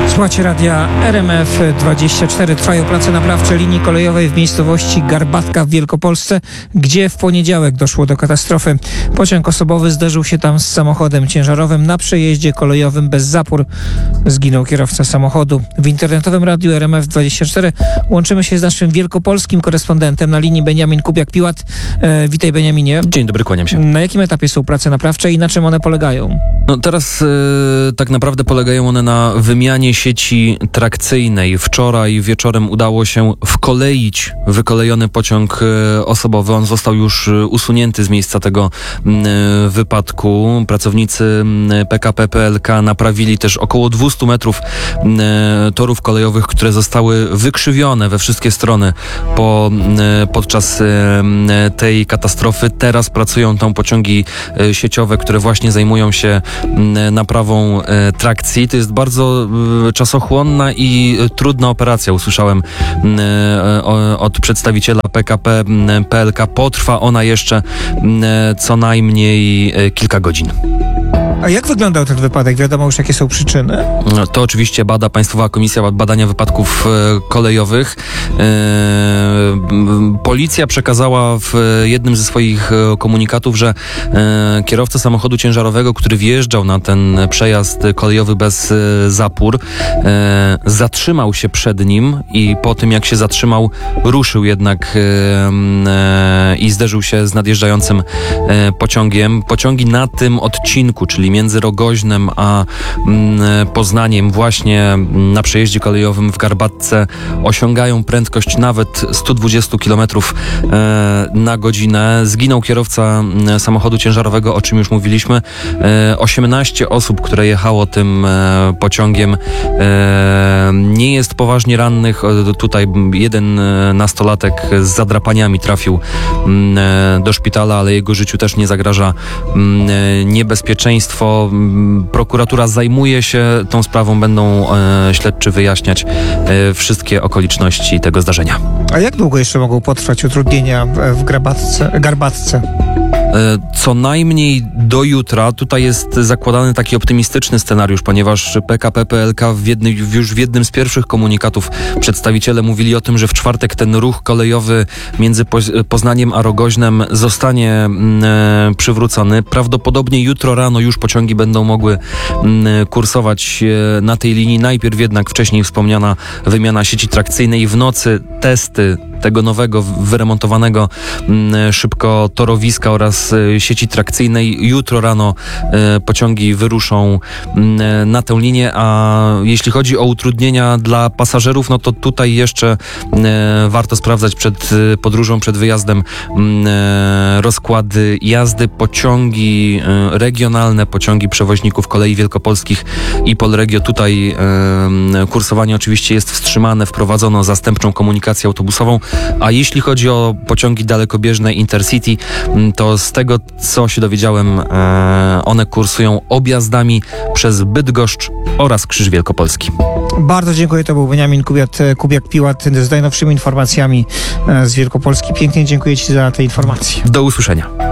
Słuchacie radia RMF24. Trwają prace naprawcze linii kolejowej w miejscowości Garbatka w Wielkopolsce, gdzie w poniedziałek doszło do katastrofy. Pociąg osobowy zderzył się tam z samochodem ciężarowym na przejeździe kolejowym bez zapór. Zginął kierowca samochodu. W internetowym radiu RMF24 łączymy się z naszym wielkopolskim korespondentem na linii Beniamin Kubiak-Piłat. Witaj, Beniaminie. Dzień dobry, kłaniam się. Na jakim etapie są prace naprawcze i na czym one polegają? No teraz tak naprawdę polegają one na wymianie sieci trakcyjnej. Wczoraj wieczorem udało się wkoleić wykolejony pociąg osobowy. On został już usunięty z miejsca tego wypadku. Pracownicy PKP PLK naprawili też około 200 metrów torów kolejowych, które zostały wykrzywione we wszystkie strony podczas tej katastrofy. Teraz pracują tam pociągi sieciowe, które właśnie zajmują się naprawą trakcji. To jest bardzo czasochłonna i trudna operacja. Usłyszałem od przedstawiciela PKP PLK. Potrwa ona jeszcze co najmniej kilka godzin. A jak wyglądał ten wypadek? Wiadomo już, jakie są przyczyny? To oczywiście bada Państwowa Komisja Badania Wypadków Kolejowych. Policja przekazała w jednym ze swoich komunikatów, że kierowca samochodu ciężarowego, który wjeżdżał na ten przejazd kolejowy bez zapór, zatrzymał się przed nim i po tym, jak się zatrzymał, ruszył jednak i zderzył się z nadjeżdżającym pociągiem. Pociągi na tym odcinku, czyli między Rogoźnem a Poznaniem, właśnie na przejeździe kolejowym w Garbatce, osiągają prędkość nawet 120 km na godzinę. Zginął kierowca samochodu ciężarowego, o czym już mówiliśmy. 18 osób, które jechało tym pociągiem, nie jest poważnie rannych. Tutaj jeden nastolatek z zadrapaniami trafił do szpitala, ale jego życiu też nie zagraża niebezpieczeństwo. Prokuratura zajmuje się tą sprawą, będą śledczy wyjaśniać wszystkie okoliczności tego zdarzenia. A jak długo jeszcze mogą potrwać utrudnienia w Garbatce? Co najmniej do jutra. Tutaj jest zakładany taki optymistyczny scenariusz, ponieważ PKP PLK już w jednym z pierwszych komunikatów przedstawiciele mówili o tym, że w czwartek ten ruch kolejowy między Poznaniem a Rogoźnem zostanie przywrócony. Prawdopodobnie jutro rano już pociągi będą mogły kursować na tej linii. Najpierw jednak wcześniej wspomniana wymiana sieci trakcyjnej. W nocy testy tego nowego, wyremontowanego szybko torowiska oraz sieci trakcyjnej. Jutro rano pociągi wyruszą na tę linię, a jeśli chodzi o utrudnienia dla pasażerów, no to tutaj jeszcze warto sprawdzać przed podróżą, przed wyjazdem rozkłady jazdy. Pociągi regionalne, pociągi przewoźników kolei wielkopolskich i Polregio, tutaj kursowanie oczywiście jest wstrzymane, wprowadzono zastępczą komunikację autobusową. A jeśli chodzi o pociągi dalekobieżne Intercity, to z tego, co się dowiedziałem, one kursują objazdami przez Bydgoszcz oraz Krzyż Wielkopolski. Bardzo dziękuję. To był Beniamin Kubiak-Piłat z najnowszymi informacjami z Wielkopolski. Pięknie dziękuję Ci za te informacje. Do usłyszenia.